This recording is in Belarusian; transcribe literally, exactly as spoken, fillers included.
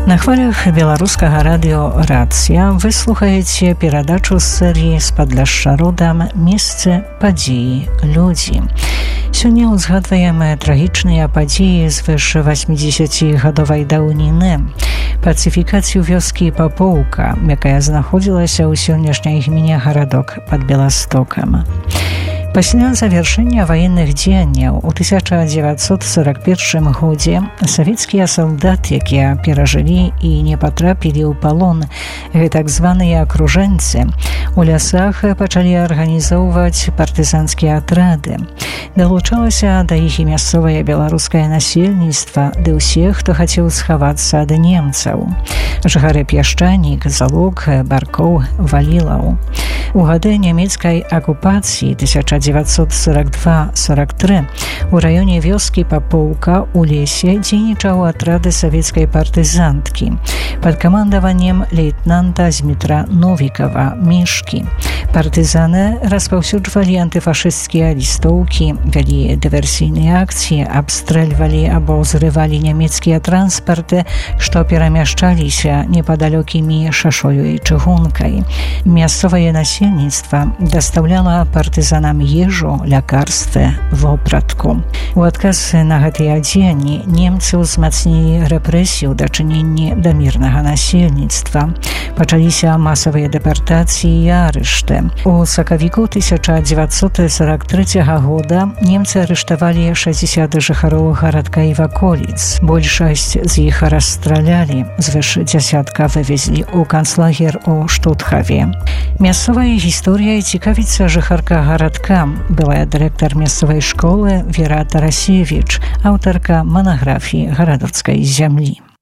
На хвалях беларускага радыё «Рацыя» вы слухаеце перадачу з серыі «З-пад родам. Месцы, падзеі, людзі». Сёння ўзгадваем трагічныя падзеі звыш васьмідзесяцігадовай даўніны. Пацыфікацыю вёскі Папоўка, якая знаходзілася ў сённяшняй гміне гарадок пад Беластокам. Пасля завяршэння ваенных дзеянняў у тысяча дзевяцьсот сорок першым годзе савецкія салдаты, якія перажылі і не патрапілі ў палон, гэтак званыя акружэнцы, у лясах пачалі арганізоўваць партызанскія атрады. Далучалася да іх і мясцовае беларускае насельніцтва, ды ўсе, хто хацеў схавацца ад немцаў. Жыхары Пясчанік, Залог, Баркоў, Валілаў. У гады нямецкай акупацыі тысяча дзевяцьсот сорок два сорок тры у раёне вёскі Папоўка у лесе дзейнічаў атрады савецкай партызанткі пад камандаваннем лейтнанта Змітра Новікава Мішкі. Партызаны распаўсюджвалі антыфашысцкія лістоўкі, вялі дыверсійныя акцыі, абстрэльвалі або зрывалі нямецкія транспарты, што перамяшчаліся непадалёкімі шашою і чыгункай. Мясцовае насельніцтва дастаўляла партызанам ежу, лякарствы, вопратку. У адказ на гэтыя дзеянні немцы ўзмацнілі рэпрэсію ў дачыненні да мірнага насельніцтва. Пачаліся масавыя дэпартацыі і арышты. У сакавіку тысяча дзевяцьсот сорок трэцяга года немцы арыштавалі шэсцьдзесят жыхароў гарадка і ваколіц. Большасць з іх расстралялі, звыш дзясятка вывезлі ў канцлагер у Штутхаве. Мясцовая гісторыя цікавіцца жыхарка гарадка, былая дырэктар мясцовай школы Вера Тарасевіч, аўтарка манаграфіі гарадоцкай зямлі.